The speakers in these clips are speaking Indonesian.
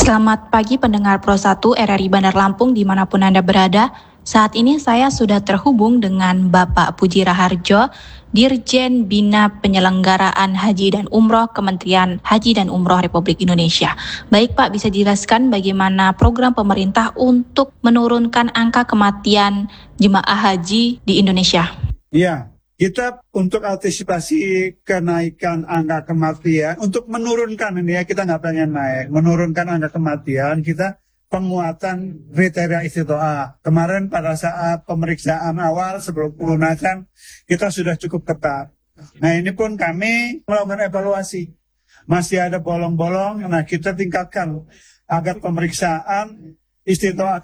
Selamat pagi pendengar Pro 1 RRI Bandar Lampung dimanapun Anda berada. Saat ini saya sudah terhubung dengan Bapak Puji Raharjo, Dirjen Bina Penyelenggaraan Haji dan Umroh Kementerian Haji dan Umroh Republik Indonesia. Baik Pak, bisa dijelaskan bagaimana program pemerintah untuk menurunkan angka kematian jemaah haji di Indonesia? Ya, kita untuk antisipasi kenaikan angka kematian, untuk menurunkan ini ya, kita nggak pengen naik, menurunkan angka kematian, kita penguatan kriteria istiqoah. Kemarin pada saat pemeriksaan awal sebelum pelunasan, kita sudah cukup ketat. Nah ini pun kami melakukan evaluasi. Masih ada bolong-bolong, nah kita tingkatkan agar pemeriksaan istiqoah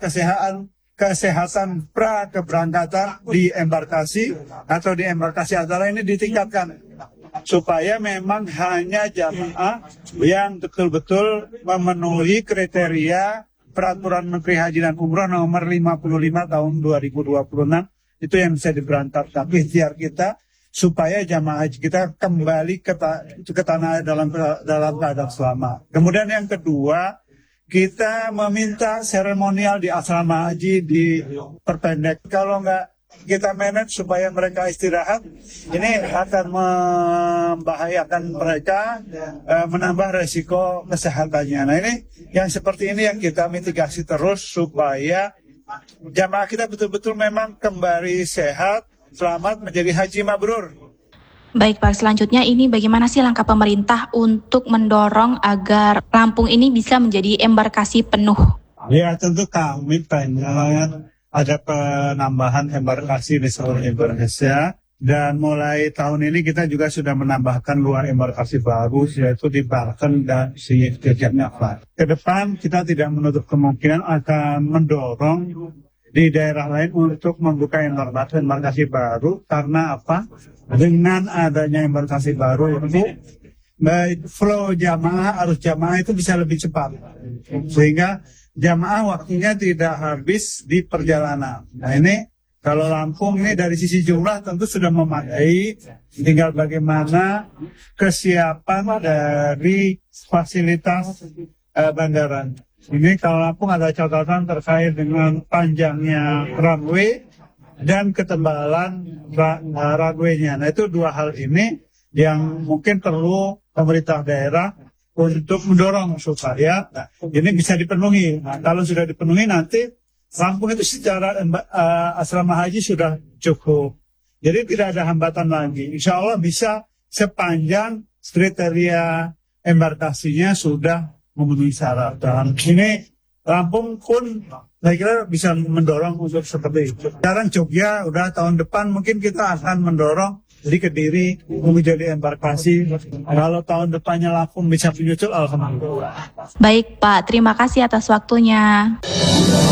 kesehatan pra keberangkatan di embarkasi atau di embarkasi antara ini ditingkatkan supaya memang hanya jamaah yang betul-betul memenuhi kriteria Peraturan Menteri Haji dan Umroh nomor 55 tahun 2026 itu yang bisa diberangkatkan. Ikhtiar kita supaya jamaah haji kita kembali ke tanah dalam keadaan selamat. Kemudian yang kedua, kita meminta seremonial di asrama haji diperpendek. Kalau nggak kita manage supaya mereka istirahat, ini akan membahayakan mereka, menambah resiko kesehatannya. Nah ini yang seperti ini yang kita mitigasi terus supaya jamaah kita betul-betul memang kembali sehat, selamat menjadi haji mabrur. Baik Pak, selanjutnya ini bagaimana sih langkah pemerintah untuk mendorong agar Lampung ini bisa menjadi embarkasi penuh? Ya tentu kami pengen ada penambahan embarkasi di seluruh Indonesia, dan mulai tahun ini kita juga sudah menambahkan 2 embarkasi baru, yaitu di Banten dan di Yogyakarta. Ke depan kita tidak menutup kemungkinan akan mendorong di daerah lain untuk membuka embarkasi baru. Karena apa? Dengan adanya embarkasi baru itu flow jamaah, arus jamaah itu bisa lebih cepat, sehingga jamaah waktunya tidak habis di perjalanan. Nah ini kalau Lampung ini dari sisi jumlah tentu sudah memadai, tinggal bagaimana kesiapan dari fasilitas bandara. Ini kalau Lampung ada catatan terkait dengan panjangnya runway dan ketebalan runway-nya. Nah itu 2 hal ini yang mungkin perlu pemerintah daerah untuk mendorong supaya ini bisa dipenuhi. Nah, kalau sudah dipenuhi nanti Lampung itu secara asrama haji sudah cukup. Jadi tidak ada hambatan lagi. Insya Allah bisa sepanjang kriteria embarkasinya sudah memenuhi syarat. Dan ini Lampung pun saya kira bisa mendorong untuk seperti itu. Sekarang Jogja udah tahun depan mungkin kita akan mendorong jadi Kediri menjadi embarkasi. Kalau tahun depannya Lampung bisa menyusul, alhamdulillah. Baik Pak, terima kasih atas waktunya.